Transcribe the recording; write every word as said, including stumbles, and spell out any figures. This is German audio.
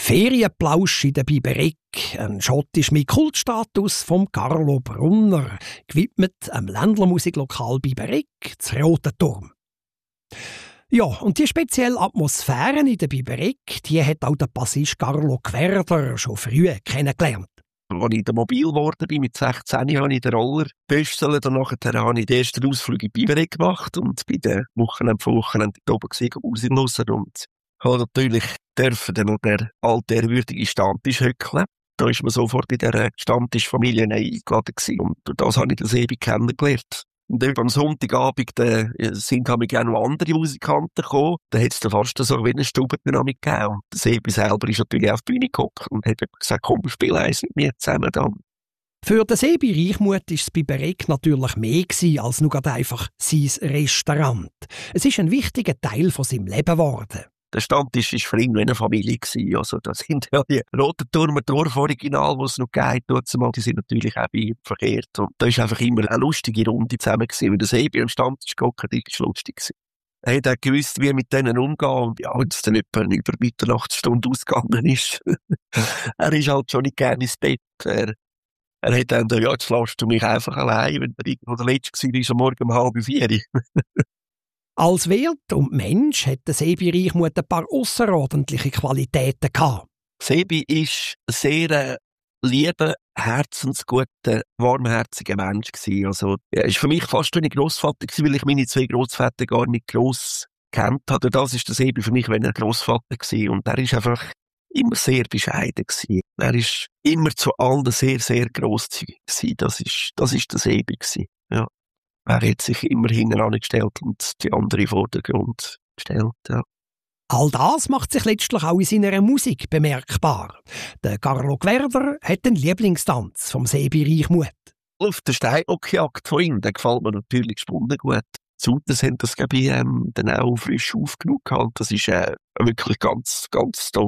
Ferienplausch in der Bibereg, ein Schottisch mit Kultstatus vom Carlo Brunner, gewidmet am Ländlermusiklokal Bibereg, das Rote Turm. Ja, und die spezielle Atmosphäre in der Bibereg, die hat auch der Bassist Carlo Querder schon früh kennengelernt. Als ich mobil geworden bin, mit sechzehn, habe ich den Roller gebüstelt und nachher habe ich den ersten Ausflug in Bibereg gemacht und bei den Wochenende von Wochenende oben gesehen, Musik hören und habe natürlich dürfen dann noch der alte, ehrwürdige Stammtisch hückeln. Da war man sofort in dieser Stammtischfamilie eingeladen gewesen. Und durch das habe ich den Sebi kennengelernt. Und dann am Sonntagabend äh, sind auch noch andere Musikanten gekommen. Da hat es dann fast so wie eine Stubendynamik gegeben. Und der Sebi selber ist natürlich auf die Bühne gekommen und hat gesagt, komm, spiel eins mit mir zusammen dann. Für den Sebi Reichmuth war es bei Bibereg natürlich mehr gewesen als nur einfach sein Restaurant. Es ist ein wichtiger Teil von seinem Leben geworden. Der Stammtisch war für ihn wie eine Familie. Also, das sind ja die Roten Turmer Dorf-Original, die es noch gegeben hat. Die sind natürlich auch bei ihm verkehrt. Und da war einfach immer eine lustige Runde zusammen gewesen. Wenn der Sebi am Stammtisch gehockt hat, war es lustig gewesen. Er hat auch gewusst, wie er mit denen umgehen. Und ja, wenn es dann etwa über Mitternachtsstunde ausgegangen ist. Er ist halt schon nicht gerne ins Bett. Er, er hat dann, ja, jetzt lässt du mich einfach allein, wenn er irgendwo der Letzte war, ist am Morgen um halb vier. Als Wirt und Mensch hatte Sebi Reichmuth ein paar ausserordentliche Qualitäten gehabt. Sebi war ein sehr lieber, herzensguter, warmherziger Mensch gewesen. Also, er war für mich fast wie ein Grossvater gewesen, weil ich meine zwei Grossväter gar nicht gross kennt habe. Das war der Sebi für mich wie ein Grossvater gewesen. Und er war einfach immer sehr bescheiden gewesen. Er war immer zu allen sehr, sehr grosszügig gewesen. Das ist, das ist der Sebi gewesen. Ja. Er hat sich immer hinten angestellt und die andere vor den Grund gestellt. Ja. All das macht sich letztlich auch in seiner Musik bemerkbar. Der Carlo Querder hat den Lieblingstanz vom Sebi Reichmuth. Auf der Steinbockjagd von ihm, der gefällt mir natürlich gesponnen gut. Die Souters haben das, glaube ich, ähm, dann auch frisch aufgenommen gehabt. Das ist äh, wirklich ganz, ganz toll